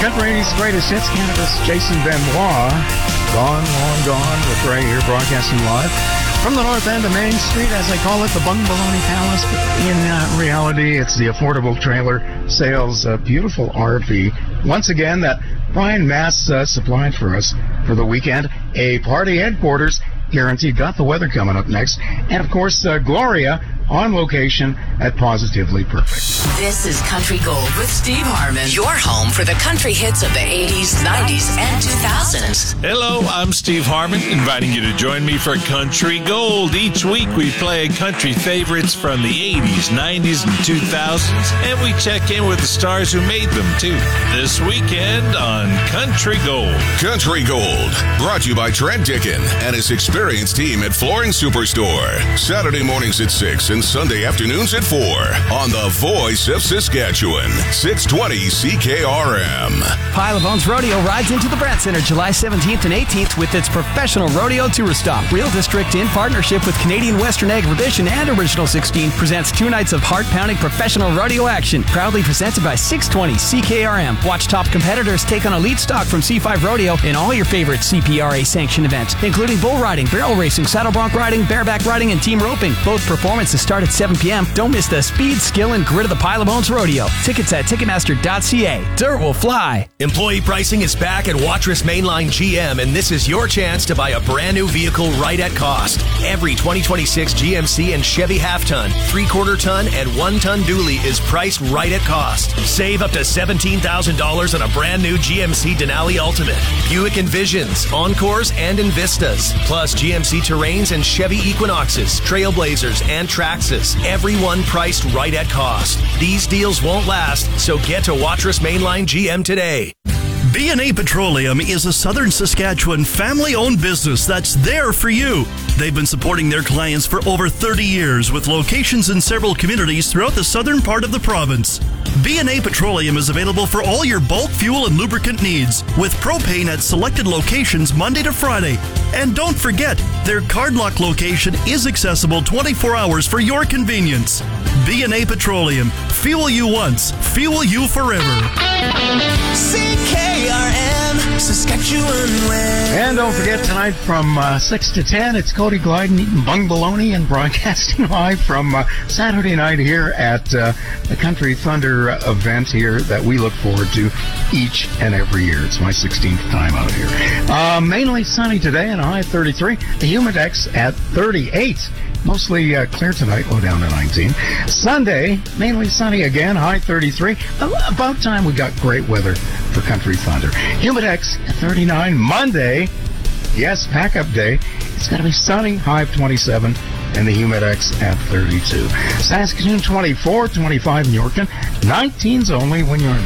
Country 80's greatest hits, cannabis, Jason Benoit. Gone, long gone, with Ray here, broadcasting live from the north end of Main Street, as they call it, the Bung Baloney Palace. But in reality, it's the Affordable Trailer Sales beautiful RV. Once again, that Brian Mass supplied for us for the weekend. A party headquarters guaranteed. Got the weather coming up next. And, of course, Gloria on location at Positively Perfect. This is Country Gold with Steve Harmon, your home for the country hits of the 80s, 90s, and 2000s. Hello, I'm Steve Harmon, inviting you to join me for Country Gold. Each week we play country favorites from the 80s, 90s, and 2000s, and we check in with the stars who made them, too. This weekend on Country Gold. Country Gold, brought to you by Trent Dickin and his experienced team at Flooring Superstore. Saturday mornings at 6 and Sunday afternoons at 4 on the Voice of Saskatchewan, 620 CKRM. Pile of Bones Rodeo rides into the Brant Center July 17th and 18th with its professional rodeo tour stop. Real District, in partnership with Canadian Western Agribition and Original 16, presents 2 nights of heart-pounding professional rodeo action. Proudly presented by 620 CKRM. Watch top competitors take on elite stock from C5 Rodeo in all your favorite CPRA-sanctioned events, including bull riding, barrel racing, saddle bronc riding, bareback riding, and team roping. Both performances start at 7 p.m. Don't miss the speed, skill, and grit of the Pile of Bones Rodeo. Tickets at Ticketmaster.ca. Dirt will fly. Employee pricing is back at Watrous Mainline GM, and this is your chance to buy a brand new vehicle right at cost. Every 2026 GMC and Chevy half-ton, 3/4 ton, and 1-ton dually is priced right at cost. Save up to $17,000 on a brand new GMC Denali Ultimate, Buick Envisions, Encores, and Envistas, plus GMC Terrains and Chevy Equinoxes, Trailblazers, and Traxxas. Everyone priced right at cost. These deals won't last, so get to Watrous Mainline GM today. B&A Petroleum is a Southern Saskatchewan family-owned business that's there for you. They've been supporting their clients for over 30 years with locations in several communities throughout the southern part of the province. B&A Petroleum is available for all your bulk fuel and lubricant needs, with propane at selected locations Monday to Friday. And don't forget, their Cardlock location is accessible 24 hours for your convenience. B&A Petroleum. Fuel you once, fuel you forever. CKRM, Saskatchewan West. And don't forget, tonight from 6 to 10, it's Cody Glyden eating Bung Baloney and broadcasting live from Saturday night here at the Country Thunder event here that we look forward to each and every year. It's my 16th time out here. Mainly sunny today and a high of 33. The humidex at 38. Mostly clear tonight, low down to 19. Sunday, mainly sunny again, high 33. About time we got great weather for Country Thunder. Humidex at 39. Monday, yes, pack-up day. It's going to be sunny, high of 27, and the humidex at 32. Saskatoon 24, 25 in Yorkton. 19's only when you're in